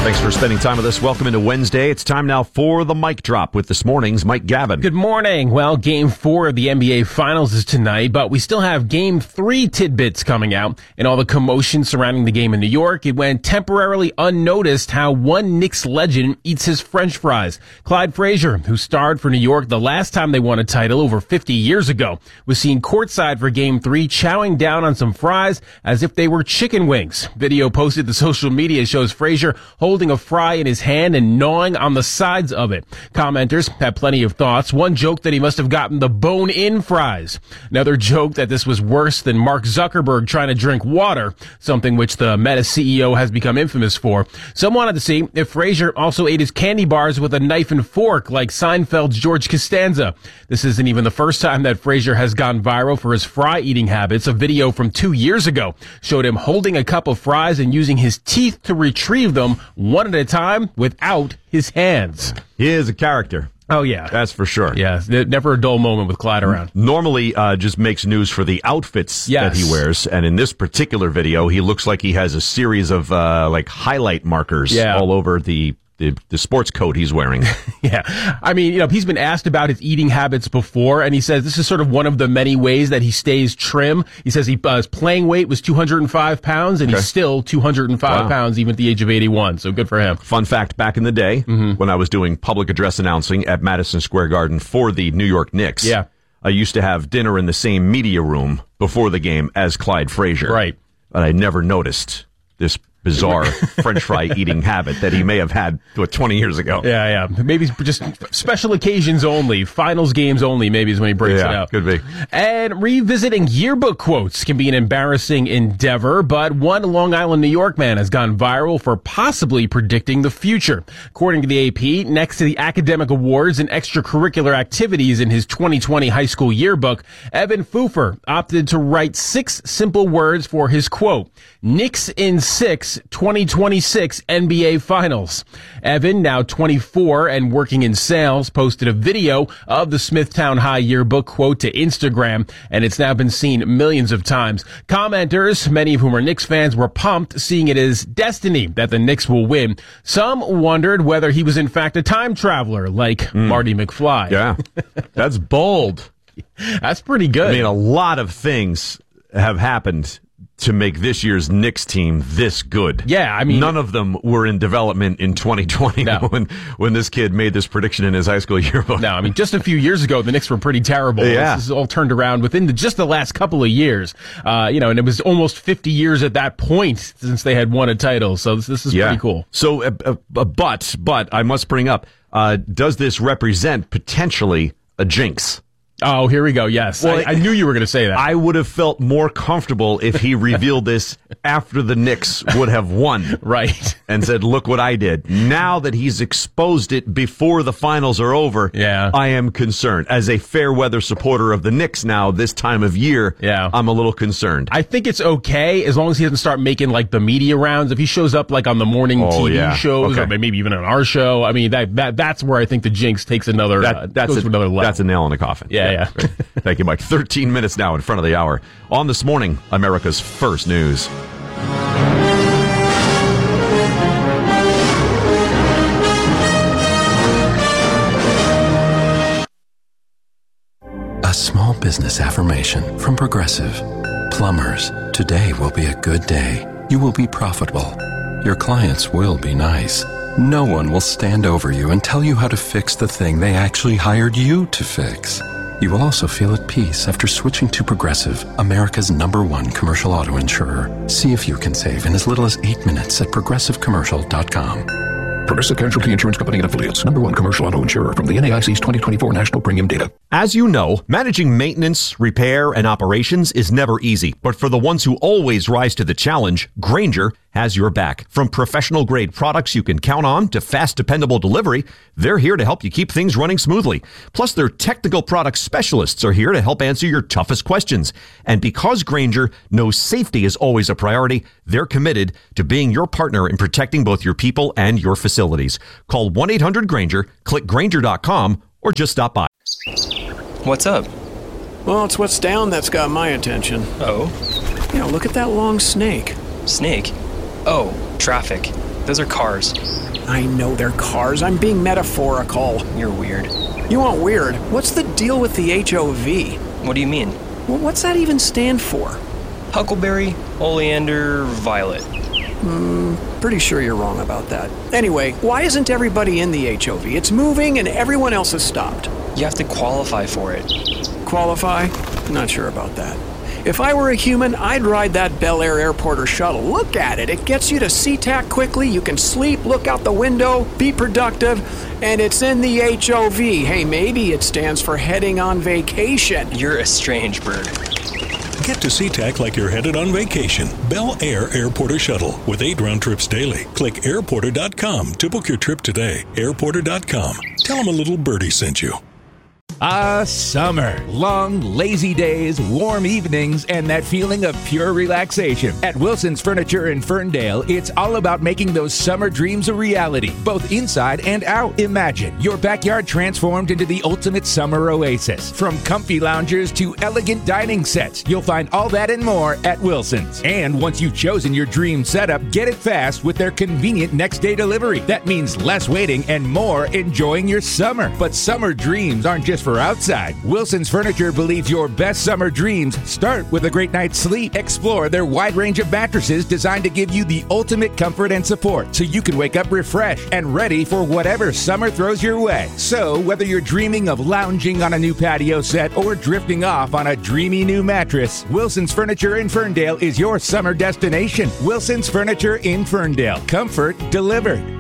Thanks for spending time with us. Welcome into Wednesday. It's time now for the Mic Drop with this morning's Mike Gavin. Good morning. Well, Game 4 of the NBA Finals is tonight, but we still have Game 3 tidbits coming out. And all the commotion surrounding the game in New York, it went temporarily unnoticed how one Knicks legend eats his French fries. Clyde Frazier, who starred for New York the last time they won a title over 50 years ago, was seen courtside for Game 3 chowing down on some fries as if they were chicken wings. Video posted to social media shows Frazier holding a fry in his hand and gnawing on the sides of it. Commenters had plenty of thoughts. One joked that he must have gotten the bone-in fries. Another joked that this was worse than Mark Zuckerberg trying to drink water, something which the Meta CEO has become infamous for. Some wanted to see if Frazier also ate his candy bars with a knife and fork like Seinfeld's George Costanza. This isn't even the first time that Frazier has gone viral for his fry eating habits. A video from 2 years ago showed him holding a cup of fries and using his teeth to retrieve them one at a time without his hands. He is a character. Oh, yeah. That's for sure. Yeah, never a dull moment with Clyde around. Normally just makes news for the outfits Yes. that he wears. And in this particular video, he looks like he has a series of like highlight markers all over the sports coat he's wearing. Yeah. I mean, he's been asked about his eating habits before, and he says this is sort of one of the many ways that he stays trim. He says his playing weight was 205 pounds, and he's still 205 pounds even at the age of 81, so good for him. Fun fact, back in the day, when I was doing public address announcing at Madison Square Garden for the New York Knicks, I used to have dinner in the same media room before the game as Clyde Frazier. Right. But I never noticed this bizarre French fry eating habit that he may have had 20 years ago. Yeah. Maybe just special occasions only, finals games only, maybe is when he breaks it out. Could be. And revisiting yearbook quotes can be an embarrassing endeavor, but one Long Island, New York man has gone viral for possibly predicting the future. According to the AP, next to the academic awards and extracurricular activities in his 2020 high school yearbook, Evan Pfuffer opted to write 6 simple words for his quote, Knicks in 6, 2026 NBA Finals. Evan, now 24 and working in sales, posted a video of the Smithtown High yearbook quote to Instagram, and it's now been seen millions of times. Commenters, many of whom are Knicks fans, were pumped, seeing it as destiny that the Knicks will win. Some wondered whether he was in fact a time traveler, like Marty McFly. Yeah, that's bold. That's pretty good. I mean, a lot of things have happened to make this year's Knicks team this good. Yeah, I mean, none of them were in development in 2020 when this kid made this prediction in his high school yearbook. No, I mean, just a few years ago, the Knicks were pretty terrible. Yeah. This is all turned around within just the last couple of years. And it was almost 50 years at that point since they had won a title. So this is pretty cool. So, but I must bring up, does this represent potentially a jinx? Oh, here we go. Yes. Well, I knew you were going to say that. I would have felt more comfortable if he revealed this after the Knicks would have won. Right. And said, look what I did. Now that he's exposed it before the finals are over, I am concerned. As a fair weather supporter of the Knicks now, this time of year, I'm a little concerned. I think it's okay as long as he doesn't start making like the media rounds. If he shows up like on the morning TV shows or maybe even on our show, I mean, that's where I think the jinx takes another, goes to another level. That's a nail in the coffin. Yeah. Thank you, Mike. 13 minutes now in front of the hour. On This Morning, America's First News. A small business affirmation from Progressive. Plumbers, today will be a good day. You will be profitable. Your clients will be nice. No one will stand over you and tell you how to fix the thing they actually hired you to fix. You will also feel at peace after switching to Progressive, America's #1 commercial auto insurer. See if you can save in as little as 8 minutes at progressivecommercial.com. Progressive Casualty Insurance Company and Affiliates. #1 commercial auto insurer from the NAIC's 2024 National Premium Data. As you know, managing maintenance, repair, and operations is never easy. But for the ones who always rise to the challenge, Grainger has your back. From professional-grade products you can count on to fast, dependable delivery, they're here to help you keep things running smoothly. Plus, their technical product specialists are here to help answer your toughest questions. And because Grainger knows safety is always a priority, they're committed to being your partner in protecting both your people and your facilities. Call 1-800-GRAINGER, click Grainger.com, or just stop by. What's up? Well, it's what's down that's got my attention. Oh? Look at that long snake. Snake? Oh, traffic. Those are cars. I know they're cars. I'm being metaphorical. You're weird. You want weird? What's the deal with the HOV? What do you mean? Well, what's that even stand for? Huckleberry, oleander, violet. Pretty sure you're wrong about that. Anyway, why isn't everybody in the HOV? It's moving and everyone else has stopped. You have to qualify for it. Qualify? Not sure about that. If I were a human, I'd ride that Bel Air airport or shuttle. Look at it. It gets you to SeaTac quickly. You can sleep, look out the window, be productive, and it's in the HOV. Hey, maybe it stands for heading on vacation. You're a strange bird. Get to SeaTac like you're headed on vacation. Bel Air Airport or Shuttle with 8 round trips daily. Click airporter.com to book your trip today. Airporter.com. Tell them a little birdie sent you. Summer. Long, lazy days, warm evenings, and that feeling of pure relaxation. At Wilson's Furniture in Ferndale, it's all about making those summer dreams a reality, both inside and out. Imagine your backyard transformed into the ultimate summer oasis. From comfy loungers to elegant dining sets, you'll find all that and more at Wilson's. And once you've chosen your dream setup, get it fast with their convenient next-day delivery. That means less waiting and more enjoying your summer. But summer dreams aren't just for outside. Wilson's Furniture believes your best summer dreams start with a great night's sleep. Explore their wide range of mattresses designed to give you the ultimate comfort and support so you can wake up refreshed and ready for whatever summer throws your way. So, whether you're dreaming of lounging on a new patio set or drifting off on a dreamy new mattress, Wilson's Furniture in Ferndale is your summer destination. Wilson's Furniture in Ferndale. Comfort delivered.